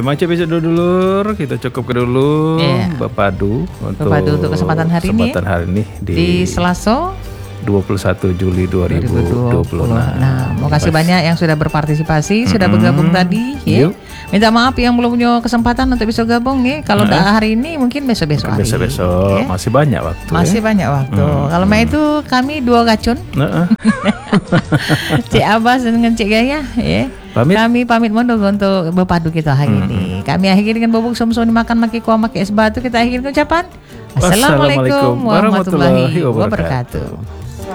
Memang episode dulu kita cukupkan dulu Bepadu untuk kesempatan hari ini di Selasa 21 Juli 2020. Nah, mau kasih banyak yang sudah berpartisipasi, sudah bergabung tadi. Ya. Minta maaf yang belum punya kesempatan untuk bisa gabung. Ya. Kalau udah hari ini, mungkin besok-besok hari. Besok-besok masih banyak waktu. Banyak waktu. Kalau itu kami dua gacun. Cik Abbas dengan Cik Gaya. Ya. Kami pamit mundur untuk Bepadu kita hari ini. Kami akhiri dengan bubuk som-som dimakan maki kuah maki es batu. Kita akhiri dengan ucapan Assalamualaikum warahmatullahi wabarakatuh.